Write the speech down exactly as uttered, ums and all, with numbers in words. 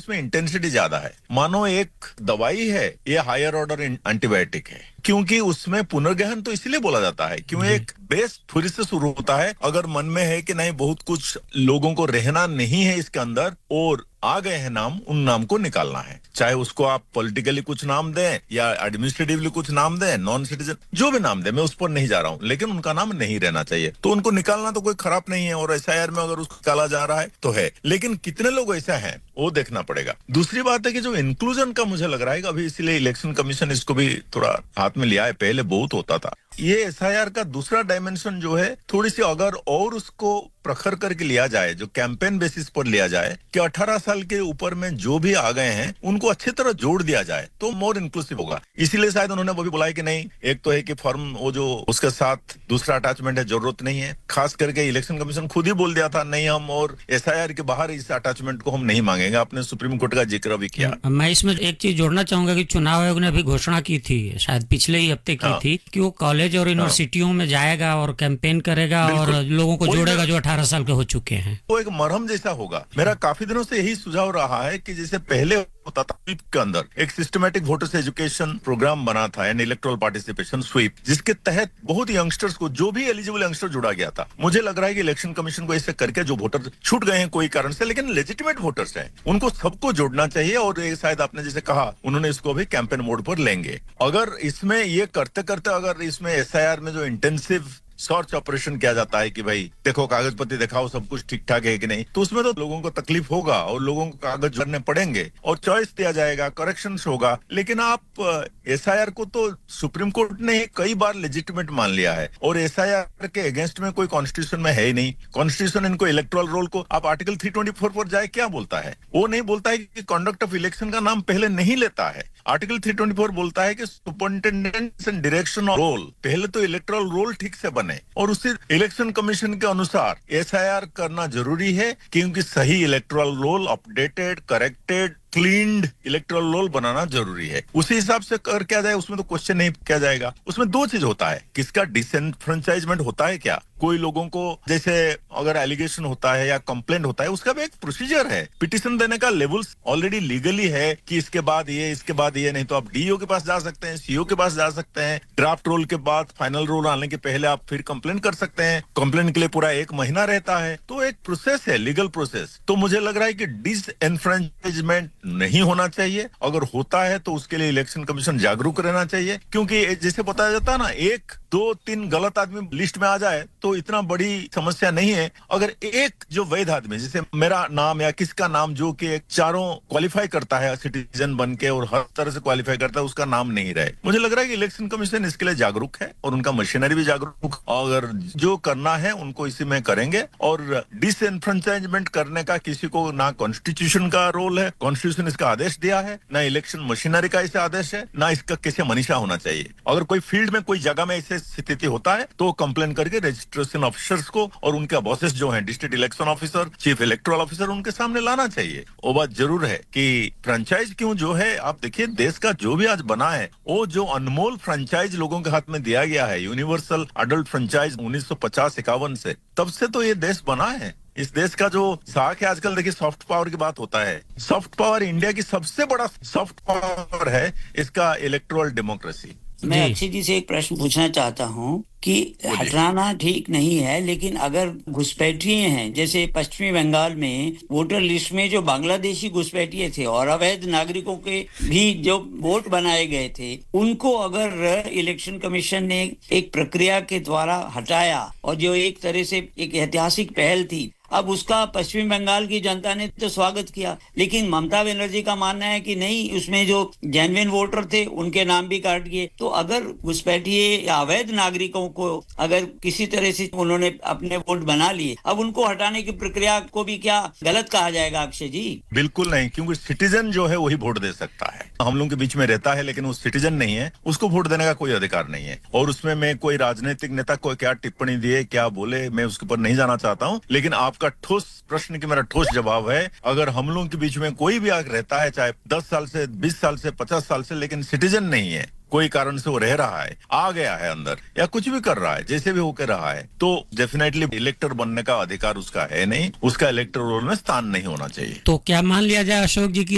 इसमें इंटेंसिटी ज्यादा है। मानो एक दवाई है, ये हायर ऑर्डर एंटीबायोटिक है, क्योंकि उसमें पुनर्गहन तो इसलिए बोला जाता है क्यों एक बेस फिर से शुरू होता है। अगर मन में है कि नहीं बहुत कुछ लोगों को रहना नहीं है इसके अंदर और आ गए हैं नाम, उन नाम को निकालना है, चाहे उसको आप पॉलिटिकली कुछ नाम दें या एडमिनिस्ट्रेटिवली कुछ नाम दें, नॉन सिटीजन जो भी नाम दें, मैं उस पर नहीं जा रहा हूं, लेकिन उनका नाम नहीं रहना चाहिए। तो उनको निकालना तो कोई खराब नहीं है और एसआईआर में अगर उसको निकाला जा रहा है तो है, लेकिन कितने लोग ऐसा हैं वो देखना पड़ेगा। दूसरी बात है कि जो इंक्लूजन का मुझे लग रहा है कि अभी इसीलिए इलेक्शन कमीशन इसको भी थोड़ा हाथ में लिया है, पहले बहुत होता था। ये एसआईआर का दूसरा डायमेंशन जो है थोड़ी सी अगर और उसको प्रखर करके लिया जाए, जो कैंपेन बेसिस पर लिया जाए कि अठारह साल के ऊपर में जो भी आ गए हैं उनको अच्छी तरह जोड़ दिया जाए तो मोर इंक्लूसिव होगा। इसीलिए शायद उन्होंने वो भी बोला है कि नहीं, एक तो है कि फॉर्म वो जो उसके साथ दूसरा अटैचमेंट है जरूरत नहीं है। खास करके इलेक्शन कमीशन खुद ही बोल दिया था नहीं हम और एसआईआर के बाहर इस अटैचमेंट को हम नहीं मांगेंगे, आपने सुप्रीम कोर्ट का जिक्र भी किया। मैं इसमें एक चीज जोड़ना चाहूंगा कि चुनाव आयोग ने अभी घोषणा की थी, शायद पिछले ही हफ्ते की हाँ। थी कि वो कॉलेज और यूनिवर्सिटियों में जाएगा और कैंपेन करेगा और लोगों को जोड़ेगा जो अठारह साल के हो चुके हैं। वो एक मरहम जैसा होगा। मेरा काफी दिनों से यही सुझाव रहा है कि जैसे पहले होता था स्वीप के अंदर एक सिस्टमैटिक वोटर्स एजुकेशन प्रोग्राम बना था एंड इलेक्टोरल पार्टिसिपेशन स्वीप, जिसके तहत बहुत यंगस्टर्स को, जो भी एलिजिबल यंगस्टर जुड़ा गया था। मुझे लग रहा है कि इलेक्शन कमीशन को ऐसे करके जो वोटर छूट गए हैं कोई कारण से लेकिन लेजिटिमेट वोटर्स हैं, उनको सबको जोड़ना चाहिए। और ये शायद आपने जैसे कहा उन्होंने इसको भी कैंपेन मोड पर लेंगे। अगर इसमें ये करते करते अगर इसमें एसआईआर में जो इंटेंसिव सर्च ऑपरेशन किया जाता है कि भाई देखो कागज पत्ती दिखाओ सब कुछ ठीक ठाक है कि नहीं, तो उसमें तो लोगों को तकलीफ होगा और लोगों को कागज भरने पड़ेंगे और चॉइस दिया जाएगा, करेक्शंस होगा। लेकिन आप एसआईआर को तो सुप्रीम कोर्ट ने कई बार लेजिटिमेट मान लिया है और एसआईआर के अगेंस्ट में कोई कॉन्स्टिट्यूशन में है ही नहीं। कॉन्स्टिट्यूशन इनको इलेक्टोरल रोल को आप आर्टिकल तीन सौ चौबीस पर जाए क्या बोलता है, वो नहीं बोलता है कि कंडक्ट ऑफ इलेक्शन का नाम पहले नहीं लेता है। आर्टिकल तीन सौ चौबीस बोलता है कि superintendent and direction of role, पहले तो इलेक्टोरल रोल ठीक से बने और उसी इलेक्शन कमीशन के अनुसार एसआईआर करना जरूरी है क्योंकि सही electoral roll updated, corrected, cleaned electoral roll बनाना जरूरी है। उसी हिसाब से कर क्या जाए, उसमें तो क्वेश्चन नहीं किया जाएगा। उसमें दो चीज होता है, किसका डिसएनफ्रेंचाइजमेंट होता है, क्या कोई लोगों को जैसे अगर एलिगेशन होता है या कंप्लेंट होता है उसका भी एक प्रोसीजर है, पिटीशन देने का लेवल्स ऑलरेडी लीगली है कि इसके बाद ये इसके बाद ये, नहीं तो आप डीओ के पास जा सकते हैं, सीओ के पास जा सकते हैं, ड्राफ्ट रोल के बाद फाइनल रोल आने के पहले आप फिर कंप्लेंट कर सकते हैं। कंप्लेंट के लिए पूरा एक महीना रहता है, तो एक प्रोसेस है, लीगल प्रोसेस। तो मुझे लग रहा है कि डिसएनफ्रेंचाइजमेंट नहीं होना चाहिए। अगर होता है तो उसके लिए इलेक्शन कमीशन जागरूक रहना चाहिए, क्योंकि जैसे बताया जाता है ना, एक दो तीन गलत आदमी लिस्ट में आ जाए तो इतना बड़ी समस्या नहीं है। अगर एक जो वैध आदमी, जैसे मेरा नाम या किसका नाम जो कि चारों क्वालिफाई करता है सिटीजन बन के और हर तरह से क्वालिफाई करता है, उसका नाम नहीं रहे, मुझे लग रहा है कि इलेक्शन कमीशन इसके लिए जागरूक है और उनका मशीनरी भी जागरूक। अगर जो करना है उनको इसी में करेंगे। और डिसएनफ्रेंचाइजमेंट करने का किसी को ना कॉन्स्टिट्यूशन का रोल है, कॉन्स्टिट्यूशन इसका आदेश दिया है, ना इलेक्शन मशीनरी का इसे आदेश है, ना इसका किसी मनीषा होना चाहिए। अगर कोई फील्ड में कोई जगह में ऐसे स्थिति होता है तो कंप्लेन करके रजिस्ट्रेशन ऑफिसर्स को और उनके बॉसेस जो हैं, district election officer, chief electoral officer, उनके सामने लाना चाहिए। वो बात जरूर है कि फ्रेंचाइज क्यों जो है, आप देखिए देश का जो भी आज बना है, वो जो अनमोल फ्रेंचाइज लोगों के हाथ में दिया गया है, यूनिवर्सल अडल्ट फ्रेंचाइज उन्नीस सौ पचास इक्यावन से, तब से तो ये देश बना है। इस देश का जो साख है, आजकल देखिए सॉफ्ट पावर की बात होता है, सॉफ्ट पावर इंडिया की सबसे बड़ा सॉफ्ट पावर है इसका इलेक्टोरल डेमोक्रेसी। मैं अक्षय जी से एक प्रश्न पूछना चाहता हूँ कि हटाना ठीक नहीं है, लेकिन अगर घुसपैठिए हैं, जैसे पश्चिमी बंगाल में वोटर लिस्ट में जो बांग्लादेशी घुसपैठिए थे और अवैध नागरिकों के भी जो वोट बनाए गए थे, उनको अगर इलेक्शन कमीशन ने एक प्रक्रिया के द्वारा हटाया और जो एक तरह से एक ऐतिहासिक पहल थी, अब उसका पश्चिमी बंगाल की जनता ने तो स्वागत किया, लेकिन ममता बनर्जी का मानना है कि नहीं, उसमें जो जेन्युइन वोटर थे उनके नाम भी काट दिए। तो अगर घुसपैठिए या अवैध नागरिकों को अगर किसी तरह से उन्होंने अपने वोट बना लिए, अब उनको हटाने की प्रक्रिया को भी क्या गलत कहा जाएगा अक्षय जी? बिल्कुल नहीं, क्योंकि सिटीजन जो है वही वोट दे सकता है। हम लोग के बीच में रहता है लेकिन वो सिटीजन नहीं है, उसको वोट देने का कोई अधिकार नहीं है। और उसमें मैं कोई राजनीतिक नेता को क्या टिप्पणी दिए, क्या बोले, मैं उसके ऊपर नहीं जाना चाहता हूँ। लेकिन आपका ठोस प्रश्न की मेरा ठोस जवाब है, अगर हम लोगों के बीच में कोई भी आग रहता है, चाहे दस साल से, बीस साल से, पचास साल से, लेकिन सिटीजन नहीं है, कोई कारण से वो रह रहा है, आ गया है अंदर या कुछ भी कर रहा है, जैसे भी होकर रहा है, तो डेफिनेटली इलेक्टर बनने का अधिकार उसका है नहीं, उसका इलेक्टर रोल में स्थान नहीं होना चाहिए। तो क्या मान लिया जाए अशोक जी की